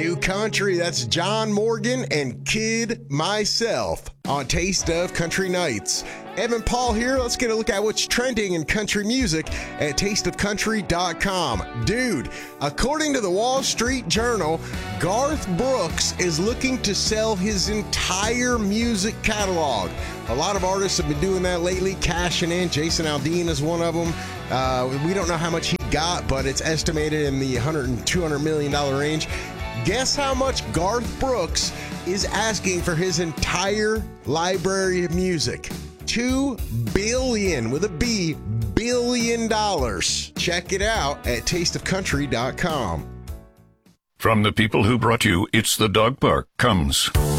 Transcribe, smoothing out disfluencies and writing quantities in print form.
New country, that's John Morgan and Kid Myself on Taste of Country Nights. Evan Paul here. Let's get a look at what's trending in country music at tasteofcountry.com. Dude, according to the Wall Street Journal, Garth Brooks is looking to sell his entire music catalog. A lot of artists have been doing that lately, cashing in. Jason Aldean is one of them. We don't know how much he got, but it's estimated in the $100 and $200 million range. Guess how much Garth Brooks is asking for his entire library of music? $2 billion with a B, billion dollars. Check it out at tasteofcountry.com. From the people who brought you It's the Dog Park comes